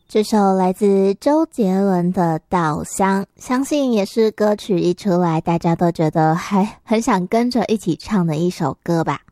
这首来自周杰伦的《稻香》，相信也是歌曲一出来大家都觉得还很想跟着一起唱的一首歌吧。